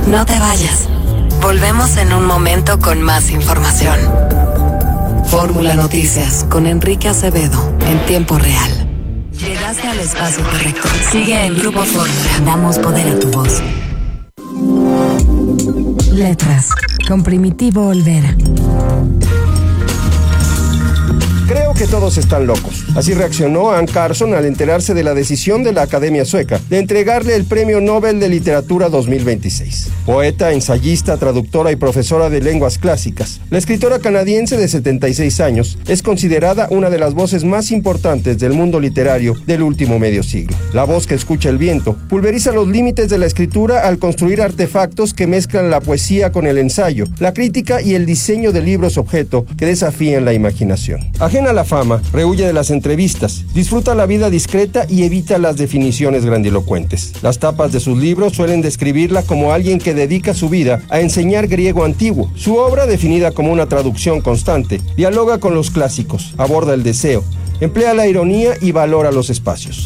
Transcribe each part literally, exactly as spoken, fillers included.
No te vayas. Volvemos en un momento con más información. Fórmula Noticias con Enrique Acevedo en tiempo real. Llegaste al espacio correcto. Sigue en Grupo Fórmula. Damos poder a tu voz. Letras con Primitivo Olvera. Creo que todos están locos. Así reaccionó Anne Carson al enterarse de la decisión de la Academia Sueca de entregarle el Premio Nobel de Literatura dos mil veintiséis. Poeta, ensayista, traductora y profesora de lenguas clásicas, la escritora canadiense de setenta y seis años es considerada una de las voces más importantes del mundo literario del último medio siglo. La voz que escucha el viento pulveriza los límites de la escritura al construir artefactos que mezclan la poesía con el ensayo, la crítica y el diseño de libros objeto que desafían la imaginación. Ajena a la fama, rehuye de las entrevistas, disfruta la vida discreta y evita las definiciones grandilocuentes. Las tapas de sus libros suelen describirla como alguien que dedica su vida a enseñar griego antiguo. Su obra, definida como una traducción constante, dialoga con los clásicos, aborda el deseo, emplea la ironía y valora los espacios.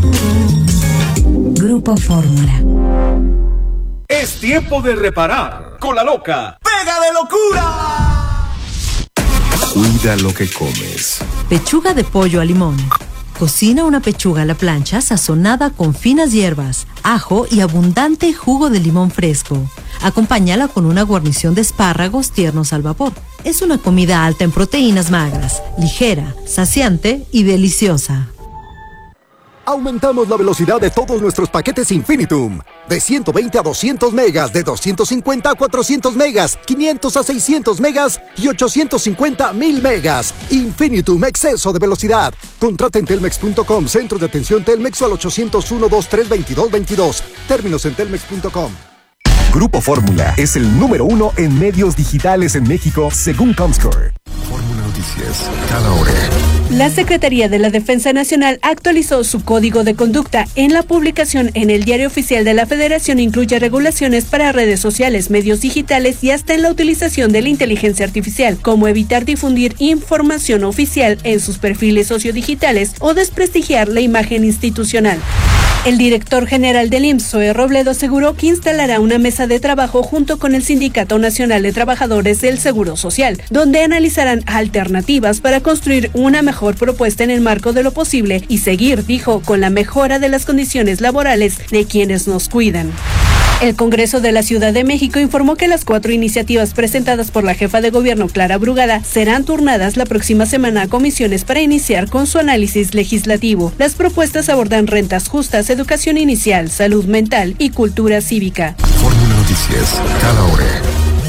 Grupo Fórmula. Es tiempo de reparar con la loca Pega de Locura. Cuida lo que comes. Pechuga de pollo a limón. Cocina una pechuga a la plancha sazonada con finas hierbas, ajo y abundante jugo de limón fresco. Acompáñala con una guarnición de espárragos tiernos al vapor. Es una comida alta en proteínas magras, ligera, saciante y deliciosa. Aumentamos la velocidad de todos nuestros paquetes Infinitum. De ciento veinte a doscientos megas, de doscientos cincuenta a cuatrocientos megas, quinientos a seiscientos megas y ochocientos cincuenta a mil megas. Infinitum, exceso de velocidad. Contrata en telmex punto com, centro de atención Telmex o al ochocientos uno, veintitrés, veintidós, veintidós. Términos en telmex punto com. Grupo Fórmula es el número uno en medios digitales en México, según Comscore. Fórmula Noticias, cada hora. La Secretaría de la Defensa Nacional actualizó su código de conducta. En la publicación en el Diario Oficial de la Federación incluye regulaciones para redes sociales, medios digitales y hasta en la utilización de la inteligencia artificial, como evitar difundir información oficial en sus perfiles sociodigitales o desprestigiar la imagen institucional. El director general del I M S S, Zoe Robledo, aseguró que instalará una mesa de trabajo junto con el Sindicato Nacional de Trabajadores del Seguro Social, donde analizarán alternativas para construir una mejor propuesta en el marco de lo posible y seguir, dijo, con la mejora de las condiciones laborales de quienes nos cuidan. El Congreso de la Ciudad de México informó que las cuatro iniciativas presentadas por la jefa de gobierno, Clara Brugada, serán turnadas la próxima semana a comisiones para iniciar con su análisis legislativo. Las propuestas abordan rentas justas, educación inicial, salud mental y cultura cívica. Fórmula Noticias, cada hora.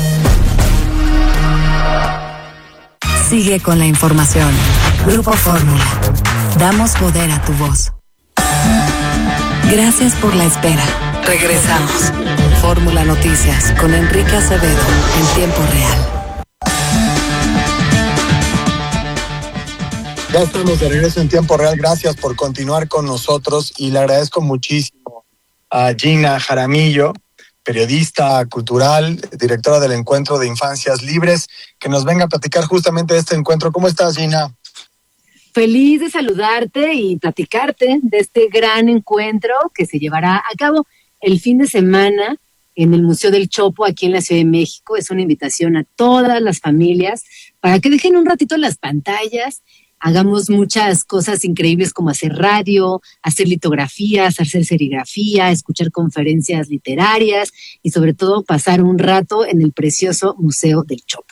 Sigue con la información. Grupo Fórmula. Damos poder a tu voz. Gracias por la espera. Regresamos. Fórmula Noticias con Enrique Acevedo en tiempo real. Ya estamos de regreso en tiempo real. Gracias por continuar con nosotros y le agradezco muchísimo a Gina Jaramillo, periodista cultural, directora del Encuentro de Infancias Libres, que nos venga a platicar justamente de este encuentro. ¿Cómo estás, Gina? Feliz de saludarte y platicarte de este gran encuentro que se llevará a cabo el fin de semana en el Museo del Chopo, aquí en la Ciudad de México. Es una invitación a todas las familias para que dejen un ratito las pantallas, hagamos muchas cosas increíbles como hacer radio, hacer litografías, hacer serigrafía, escuchar conferencias literarias y sobre todo pasar un rato en el precioso Museo del Chopo.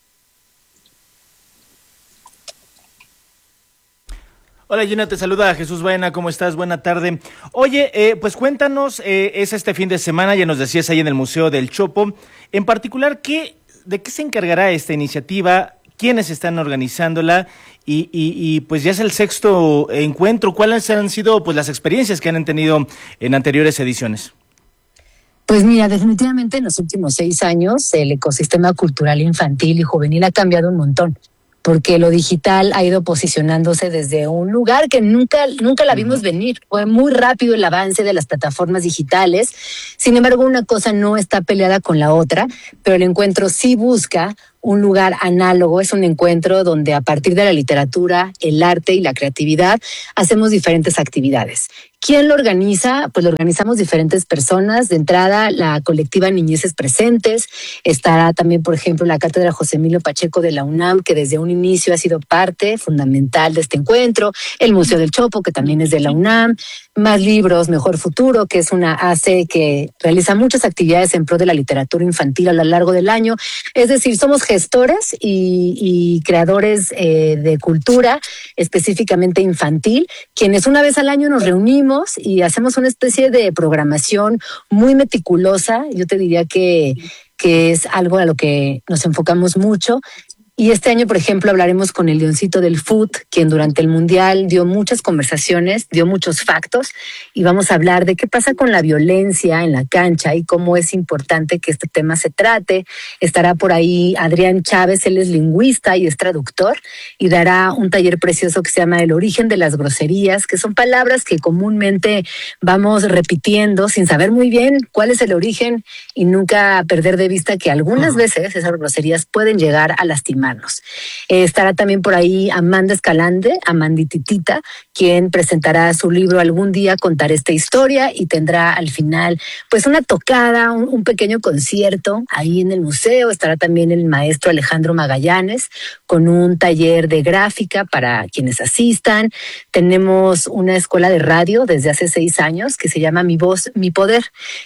Hola Gina, te saluda Jesús Baena, ¿cómo estás? Buena tarde. Oye, eh, pues cuéntanos, eh, es este fin de semana, ya nos decías ahí en el Museo del Chopo, en particular, ¿qué, ¿de qué se encargará esta iniciativa? ¿Quiénes están organizándola? Y, y, y pues ya es el sexto encuentro, ¿cuáles han sido pues las experiencias que han tenido en anteriores ediciones? Pues mira, definitivamente en los últimos seis años el ecosistema cultural infantil y juvenil ha cambiado un montón, porque lo digital ha ido posicionándose desde un lugar que nunca, nunca la vimos venir. Fue muy rápido el avance de las plataformas digitales. Sin embargo, una cosa no está peleada con la otra, pero el encuentro sí busca un lugar análogo, es un encuentro donde a partir de la literatura, el arte y la creatividad hacemos diferentes actividades. ¿Quién lo organiza? Pues lo organizamos diferentes personas. De entrada, la colectiva Niñeces Presentes. Estará también, por ejemplo, la Cátedra José Emilio Pacheco de la UNAM, que desde un inicio ha sido parte fundamental de este encuentro. El Museo del Chopo, que también es de la UNAM. Más Libros, Mejor Futuro, que es una A C que realiza muchas actividades en pro de la literatura infantil a lo largo del año. Es decir, somos gestores y, y creadores eh, de cultura, específicamente infantil, quienes una vez al año nos reunimos y hacemos una especie de programación muy meticulosa. Yo te diría que, que es algo a lo que nos enfocamos mucho. Y este año, por ejemplo, hablaremos con el Leoncito del Fut, quien durante el Mundial dio muchas conversaciones, dio muchos factos, y vamos a hablar de qué pasa con la violencia en la cancha y cómo es importante que este tema se trate. Estará por ahí Adrián Chávez, él es lingüista y es traductor, y dará un taller precioso que se llama El origen de las groserías, que son palabras que comúnmente vamos repitiendo sin saber muy bien cuál es el origen y nunca perder de vista que algunas veces esas groserías pueden llegar a lastimar. Eh, estará también por ahí Amanda Escalante, Amandititita, quien presentará su libro Algún día contaré esta historia, y tendrá al final pues una tocada, un, un pequeño concierto ahí en el museo. Estará también el maestro Alejandro Magallanes con un taller de gráfica para quienes asistan. Tenemos una escuela de radio desde hace seis años que se llama Mi Voz, Mi Poder.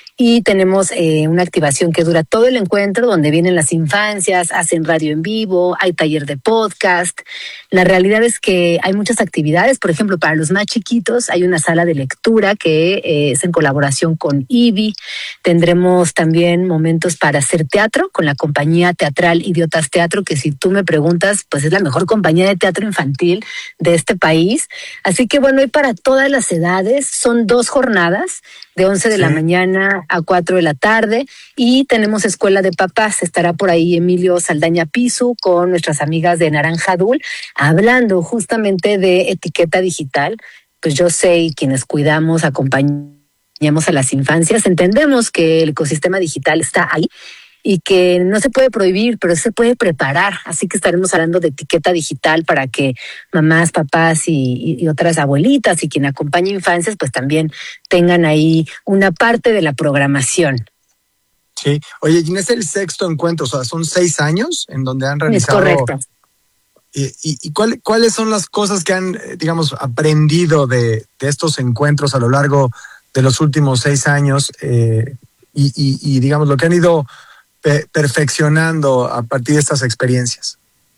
Y tenemos eh, una activación que dura todo el encuentro, donde vienen las infancias, hacen radio en vivo, hay taller de podcast. La realidad es que hay muchas actividades. Por ejemplo, para los más chiquitos hay una sala de lectura que eh, es en colaboración con I B I. Tendremos también momentos para hacer teatro con la compañía teatral Idiotas Teatro, que si tú me preguntas, pues es la mejor compañía de teatro infantil de este país. Así que bueno, hay para todas las edades. Son dos jornadas de once de sí. la mañana a cuatro de la tarde, y tenemos escuela de papás. Estará por ahí Emilio Saldaña Pisu con nuestras amigas de Naranja Dul, hablando justamente de etiqueta digital. Pues yo sé, y quienes cuidamos, acompañamos a las infancias, entendemos que el ecosistema digital está ahí y que no se puede prohibir, pero se puede preparar. Así que estaremos hablando de etiqueta digital para que mamás, papás y, y otras abuelitas y quien acompañe infancias pues también tengan ahí una parte de la programación. Sí. Oye, Gina, es el sexto encuentro, o sea, son seis años en donde han realizado... Es correcto. ¿Y, y, y cuál, cuáles son las cosas que han, digamos, aprendido de, de estos encuentros a lo largo de los últimos seis años eh, y, y, y, digamos, lo que han ido perfeccionando a partir de estas experiencias?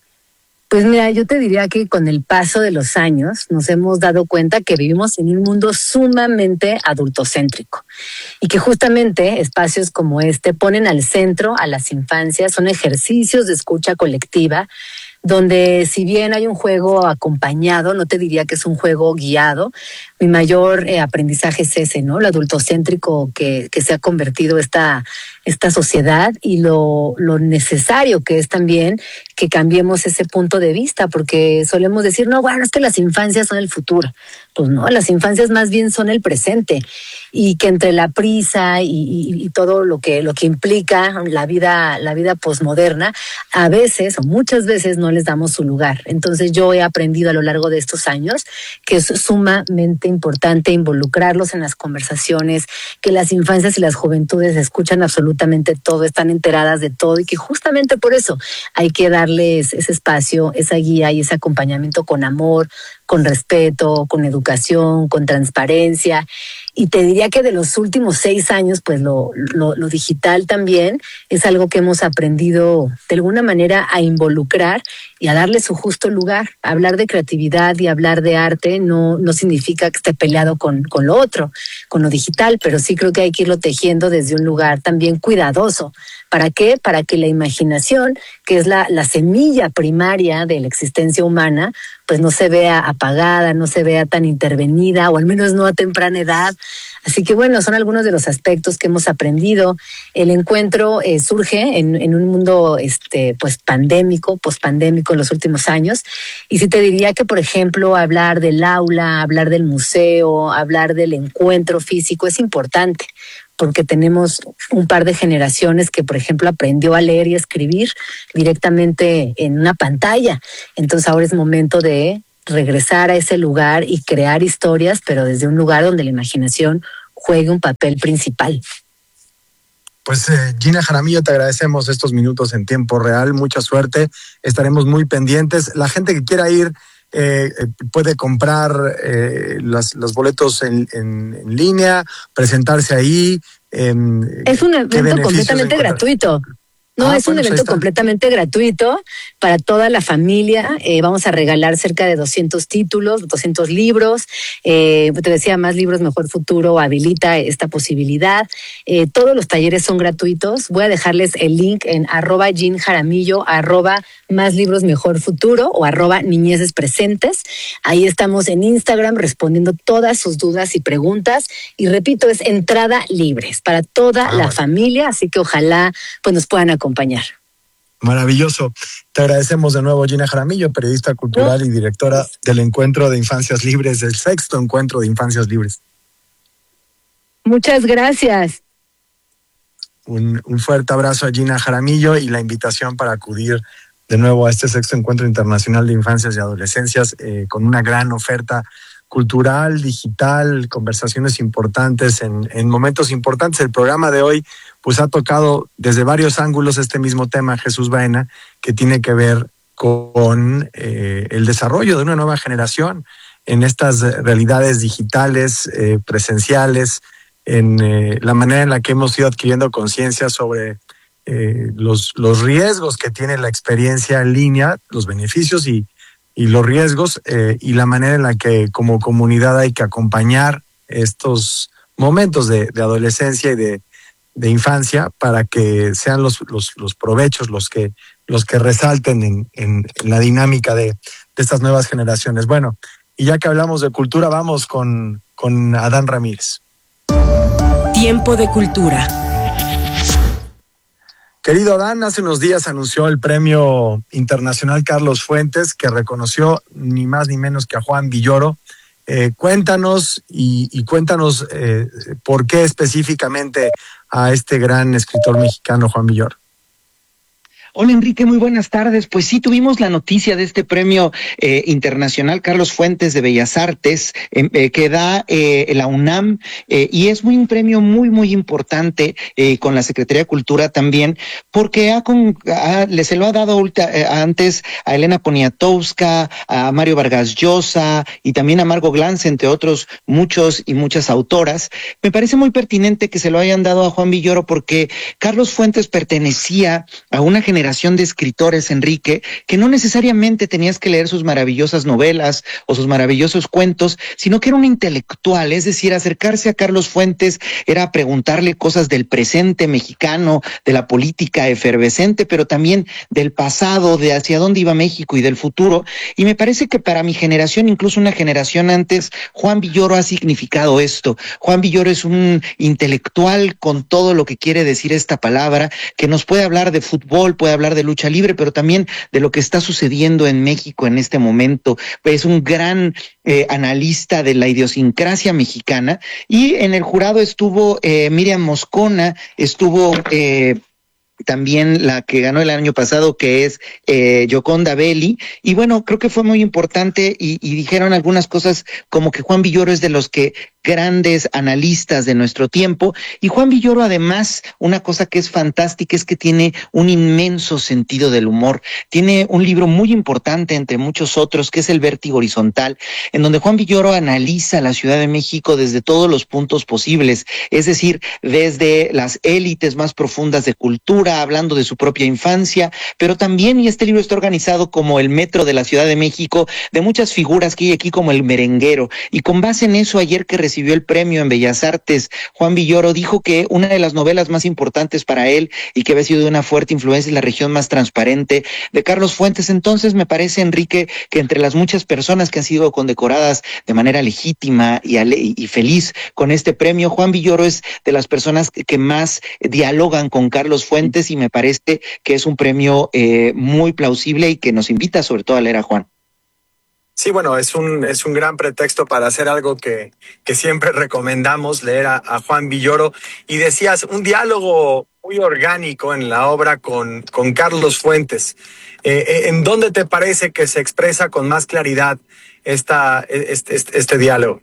Pues mira, yo te diría que con el paso de los años nos hemos dado cuenta que vivimos en un mundo sumamente adultocéntrico y que justamente espacios como este ponen al centro a las infancias, son ejercicios de escucha colectiva donde si bien hay un juego acompañado, no te diría que es un juego guiado. Mi mayor eh, aprendizaje es ese, ¿no? Lo adultocéntrico que, que se ha convertido esta, esta sociedad y lo, lo necesario que es también que cambiemos ese punto de vista, porque solemos decir, no, bueno, es que las infancias son el futuro. Pues no, las infancias más bien son el presente, y que entre la prisa y, y, y todo lo que, lo que implica la vida, la vida posmoderna, a veces o muchas veces no les damos su lugar. Entonces yo he aprendido a lo largo de estos años que es sumamente importante involucrarlos en las conversaciones, que las infancias y las juventudes escuchan absolutamente todo, están enteradas de todo, y que justamente por eso hay que darles ese espacio, esa guía y ese acompañamiento con amor, con respeto, con educación, con transparencia. Y te diría que de los últimos seis años, pues lo, lo, lo digital también es algo que hemos aprendido de alguna manera a involucrar y a darle su justo lugar. Hablar de creatividad y hablar de arte no, no significa que esté peleado con, con lo otro, con lo digital, pero sí creo que hay que irlo tejiendo desde un lugar también cuidadoso. ¿Para qué? Para que la imaginación, que es la, la semilla primaria de la existencia humana, pues no se vea apagada, no se vea tan intervenida, o al menos no a temprana edad. Así que bueno, son algunos de los aspectos que hemos aprendido. El encuentro eh, surge en, en un mundo este, pues pandémico, pospandémico en los últimos años. Y sí te diría que, por ejemplo, hablar del aula, hablar del museo, hablar del encuentro físico es importante, porque tenemos un par de generaciones que, por ejemplo, aprendió a leer y escribir directamente en una pantalla. Entonces ahora es momento de regresar a ese lugar y crear historias, pero desde un lugar donde la imaginación juegue un papel principal. Pues eh, Gina Jaramillo, te agradecemos estos minutos en tiempo real, mucha suerte, estaremos muy pendientes. La gente que quiera ir eh, puede comprar eh, las, los boletos en, en, en línea, presentarse ahí. Eh, es un evento completamente gratuito. No, ah, es un bueno, evento completamente gratuito para toda la familia. Eh, vamos a regalar cerca de doscientos títulos, doscientos libros. Eh, te decía, Más Libros, Mejor Futuro habilita esta posibilidad. Eh, todos los talleres son gratuitos. Voy a dejarles el link en arroba Gin Jaramillo, arroba Más Libros, Mejor Futuro o arroba Niñeces Presentes. Ahí estamos en Instagram respondiendo todas sus dudas y preguntas. Y repito, es entrada libre, es para toda ah, la bueno. familia, así que ojalá pues nos puedan acompañar. acompañar. Maravilloso. Te agradecemos de nuevo, Gina Jaramillo, periodista cultural ¿No? y directora del Encuentro de Infancias Libres, del sexto Encuentro de Infancias Libres. Muchas gracias. Un, un fuerte abrazo a Gina Jaramillo y la invitación para acudir de nuevo a este sexto Encuentro Internacional de Infancias y Adolescencias eh, con una gran oferta cultural, digital, conversaciones importantes en, en momentos importantes. El programa de hoy pues ha tocado desde varios ángulos este mismo tema, Jesús Baena, que tiene que ver con eh, el desarrollo de una nueva generación en estas realidades digitales, eh, presenciales, en eh, la manera en la que hemos ido adquiriendo conciencia sobre eh, los, los riesgos que tiene la experiencia en línea, los beneficios y y los riesgos eh, y la manera en la que como comunidad hay que acompañar estos momentos de, de adolescencia y de, de infancia para que sean los, los, los provechos los que, los que resalten en, en, en la dinámica de, de estas nuevas generaciones. Bueno, y ya que hablamos de cultura, vamos con, con Adán Ramírez. Tiempo de cultura. Querido Adán, hace unos días anunció el Premio Internacional Carlos Fuentes, que reconoció ni más ni menos que a Juan Villoro. Eh, cuéntanos y, y cuéntanos eh, por qué específicamente a este gran escritor mexicano, Juan Villoro. Hola Enrique, muy buenas tardes. Pues sí, tuvimos la noticia de este premio eh, internacional Carlos Fuentes de Bellas Artes eh, que da eh, la UNAM eh, y es muy, un premio muy, muy importante eh, con la Secretaría de Cultura también, porque ha con, ha, se lo ha dado ulta, eh, antes a Elena Poniatowska, a Mario Vargas Llosa y también a Margot Glantz, entre otros muchos y muchas autoras. Me parece muy pertinente que se lo hayan dado a Juan Villoro porque Carlos Fuentes pertenecía a una generación de escritores, Enrique, que no necesariamente tenías que leer sus maravillosas novelas o sus maravillosos cuentos, sino que era un intelectual, es decir, acercarse a Carlos Fuentes era preguntarle cosas del presente mexicano, de la política efervescente, pero también del pasado, de hacia dónde iba México y del futuro, y me parece que para mi generación, incluso una generación antes, Juan Villoro ha significado esto. Juan Villoro es un intelectual con todo lo que quiere decir esta palabra, que nos puede hablar de fútbol, puede hablar de lucha libre, pero también de lo que está sucediendo en México en este momento. Es un gran eh, analista de la idiosincrasia mexicana y en el jurado estuvo eh, Miriam Moscona, estuvo eh, también la que ganó el año pasado, que es eh, Yoconda Belli, y bueno, creo que fue muy importante y, y dijeron algunas cosas como que Juan Villoro es de los que grandes analistas de nuestro tiempo, y Juan Villoro además, una cosa que es fantástica es que tiene un inmenso sentido del humor. Tiene un libro muy importante entre muchos otros que es El Vértigo Horizontal, en donde Juan Villoro analiza la Ciudad de México desde todos los puntos posibles, es decir, desde las élites más profundas de cultura, hablando de su propia infancia, pero también, y este libro está organizado como el metro de la Ciudad de México, de muchas figuras que hay aquí como el merenguero, y con base en eso, ayer que recibió el premio en Bellas Artes, Juan Villoro dijo que una de las novelas más importantes para él y que había sido de una fuerte influencia en la región más transparente de Carlos Fuentes. Entonces me parece, Enrique, que entre las muchas personas que han sido condecoradas de manera legítima y, ale- y feliz con este premio, Juan Villoro es de las personas que más dialogan con Carlos Fuentes y me parece que es un premio eh, muy plausible y que nos invita sobre todo a leer a Juan. Sí, bueno, es un, es un gran pretexto para hacer algo que, que siempre recomendamos, leer a, a Juan Villoro. Y decías, un diálogo muy orgánico en la obra con, con Carlos Fuentes. Eh, ¿En dónde te parece que se expresa con más claridad esta, este, este, este diálogo?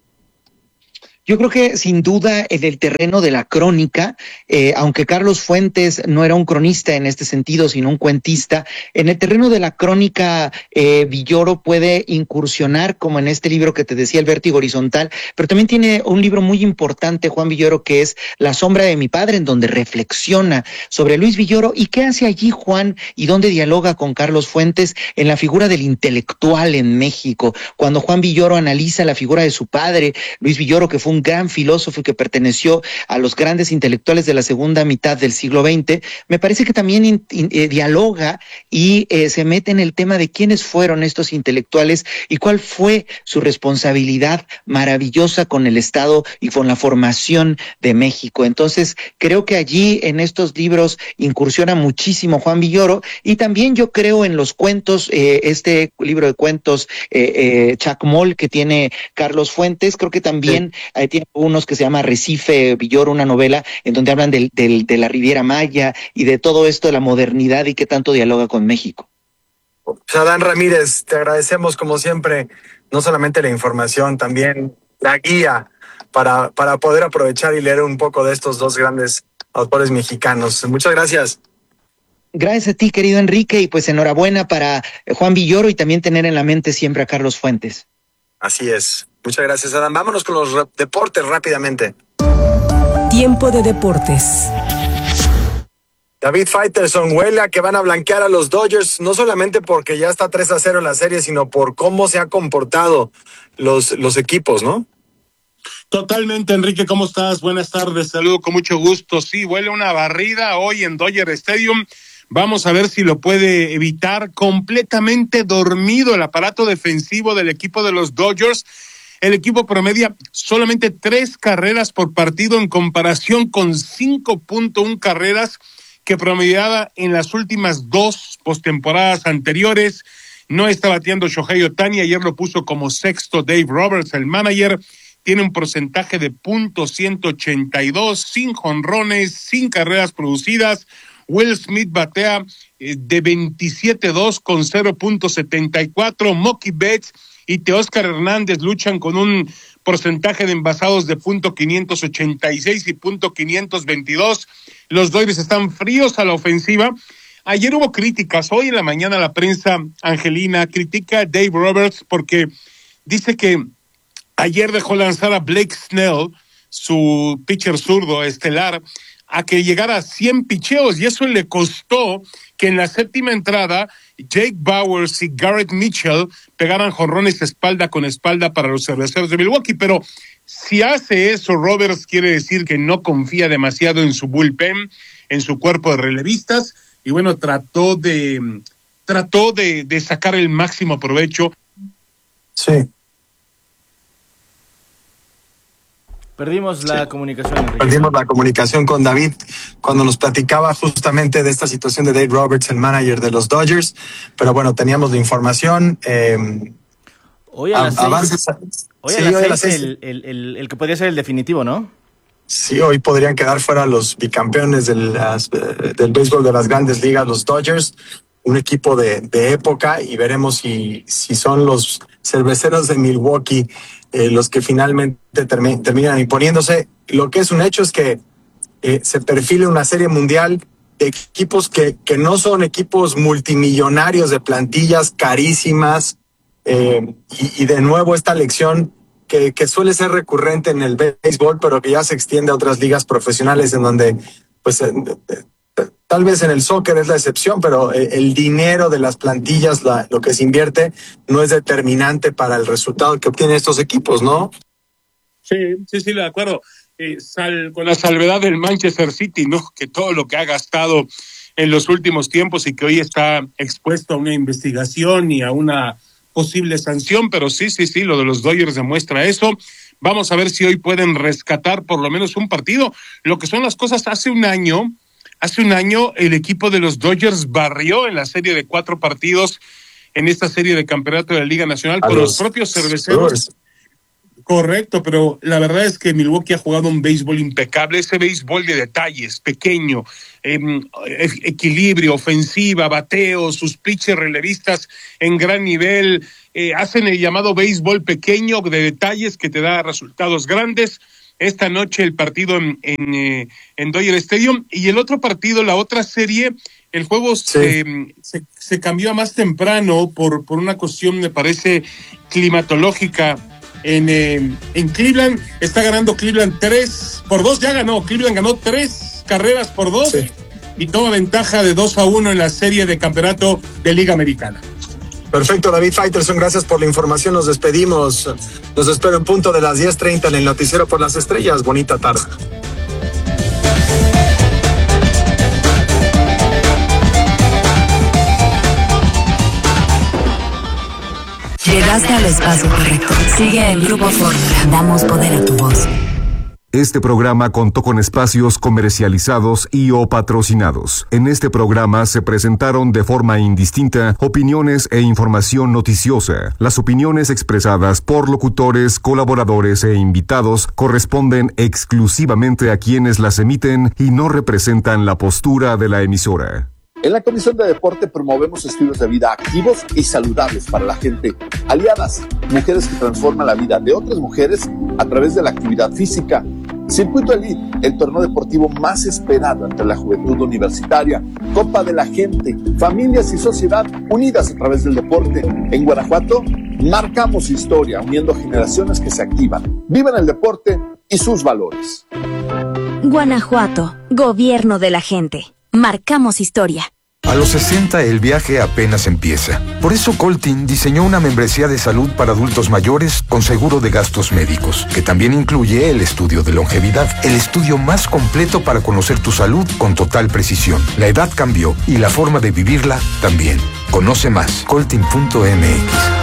Yo creo que sin duda en el terreno de la crónica, eh, aunque Carlos Fuentes no era un cronista en este sentido, sino un cuentista, en el terreno de la crónica eh, Villoro puede incursionar, como en este libro que te decía, El Vértigo Horizontal, pero también tiene un libro muy importante, Juan Villoro, que es La sombra de mi padre, en donde reflexiona sobre Luis Villoro y qué hace allí Juan y dónde dialoga con Carlos Fuentes en la figura del intelectual en México. Cuando Juan Villoro analiza la figura de su padre, Luis Villoro, que fue un gran filósofo que perteneció a los grandes intelectuales de la segunda mitad del siglo veinte, me parece que también in, in, eh, dialoga y eh, se mete en el tema de quiénes fueron estos intelectuales y cuál fue su responsabilidad maravillosa con el Estado y con la formación de México. Entonces, creo que allí en estos libros incursiona muchísimo Juan Villoro, y también yo creo en los cuentos, eh, este libro de cuentos eh, eh, Chacmol que tiene Carlos Fuentes, creo que también sí. Tiene unos que se llama Recife Villoro, una novela en donde hablan del, del, de la Riviera Maya y de todo esto de la modernidad y qué tanto dialoga con México. Adán Ramírez, te agradecemos como siempre, no solamente la información, también la guía para, para poder aprovechar y leer un poco de estos dos grandes autores mexicanos. Muchas gracias. Gracias a ti, querido Enrique, y pues enhorabuena para Juan Villoro y también tener en la mente siempre a Carlos Fuentes. Así es. Muchas gracias, Adam. Vámonos con los re- deportes rápidamente. Tiempo de deportes. David Faitelson huele a que van a blanquear a los Dodgers, no solamente porque ya está tres a cero en la serie, sino por cómo se han comportado los, los equipos, ¿no? Totalmente, Enrique, ¿cómo estás? Buenas tardes, saludo con mucho gusto. Sí, huele una barrida hoy en Dodger Stadium. Vamos a ver si lo puede evitar. Completamente dormido el aparato defensivo del equipo de los Dodgers. El equipo promedia solamente tres carreras por partido en comparación con cinco punto uno carreras que promediaba en las últimas dos postemporadas anteriores. No está bateando Shohei Ohtani, ayer lo puso como sexto Dave Roberts, el manager. Tiene un porcentaje de punto ciento ochenta y dos, sin jonrones, sin carreras producidas. Will Smith batea eh, de veintisiete dos con cero punto setenta y cuatro. Mookie Betts y Teóscar Hernández luchan con un porcentaje de envasados de punto quinientos ochenta y seis y punto quinientos veintidós. Los Dodgers están fríos a la ofensiva. Ayer hubo críticas. Hoy en la mañana la prensa angelina critica a Dave Roberts porque dice que ayer dejó lanzar a Blake Snell, su pitcher zurdo estelar, a que llegara a cien picheos, y eso le costó que en la séptima entrada Jake Bowers y Garrett Mitchell pegaran jonrones espalda con espalda para los Cerveceros de Milwaukee. Pero si hace eso, Roberts, quiere decir que no confía demasiado en su bullpen, en su cuerpo de relevistas, y bueno, trató de trató de, de sacar el máximo provecho. Sí. Perdimos la sí. comunicación, Enrique. Perdimos la comunicación con David cuando nos platicaba justamente de esta situación de Dave Roberts, el manager de los Dodgers. Pero bueno, teníamos la información. Eh, hoy a las avances, seis, hoy sí, a las hoy seis, a las seis. El, el, el, el que podría ser el definitivo, ¿no? Sí, hoy podrían quedar fuera los bicampeones de las, del béisbol de las grandes ligas, los Dodgers, un equipo de, de época, y veremos si, si son los Cerveceros de Milwaukee eh, los que finalmente termi- terminan imponiéndose. Lo que es un hecho es que eh, se perfila una serie mundial de equipos que, que no son equipos multimillonarios de plantillas carísimas, eh, y, y de nuevo esta lección que, que suele ser recurrente en el béisbol, pero que ya se extiende a otras ligas profesionales en donde, pues, eh, eh, tal vez en el soccer es la excepción, pero eh, el dinero de las plantillas, la, lo que se invierte, no es determinante para el resultado que obtienen estos equipos, ¿no? Sí, sí, sí, de acuerdo. Eh, sal, con la salvedad del Manchester City, ¿no? Que todo lo que ha gastado en los últimos tiempos y que hoy está expuesto a una investigación y a una posible sanción, pero sí, sí, sí, lo de los Dodgers demuestra eso. Vamos a ver si hoy pueden rescatar por lo menos un partido. Lo que son las cosas, hace un año, hace un año el equipo de los Dodgers barrió en la serie de cuatro partidos en esta serie de campeonato de la Liga Nacional por los, los propios cerveceros. Correcto, pero la verdad es que Milwaukee ha jugado un béisbol impecable, ese béisbol de detalles, pequeño, eh, equilibrio, ofensiva, bateo, sus pitchers relevistas en gran nivel, eh, hacen el llamado béisbol pequeño de detalles que te da resultados grandes. Esta noche el partido en, en, eh, en Dodger Stadium, y el otro partido, la otra serie, el juego sí. se, se, se cambió a más temprano por, por una cuestión, me parece, climatológica. En, eh, en Cleveland está ganando Cleveland tres por dos, ya ganó, Cleveland ganó tres carreras por dos sí. y toma ventaja de dos a uno en la serie de campeonato de Liga Americana. Perfecto, David Faitelson, gracias por la información, nos despedimos, los espero en punto de las diez treinta en el Noticiero por las Estrellas, bonita tarde. Llegaste al espacio correcto. Sigue el Grupo Fórmula. Damos poder a tu voz. Este programa contó con espacios comercializados y o patrocinados. En este programa se presentaron de forma indistinta opiniones e información noticiosa. Las opiniones expresadas por locutores, colaboradores e invitados corresponden exclusivamente a quienes las emiten y no representan la postura de la emisora. En la Comisión de Deporte promovemos estilos de vida activos y saludables para la gente. Aliadas, mujeres que transforman la vida de otras mujeres a través de la actividad física. Circuito Elite, el torneo deportivo más esperado entre la juventud universitaria. Copa de la Gente, familias y sociedad unidas a través del deporte. En Guanajuato, marcamos historia, uniendo generaciones que se activan, viven el deporte y sus valores. Guanajuato, gobierno de la gente. Marcamos historia. A los sesenta el viaje apenas empieza. Por eso Coltin diseñó una membresía de salud para adultos mayores con seguro de gastos médicos, que también incluye el estudio de longevidad, el estudio más completo para conocer tu salud con total precisión. La edad cambió y la forma de vivirla también. Conoce más, coltin punto m x.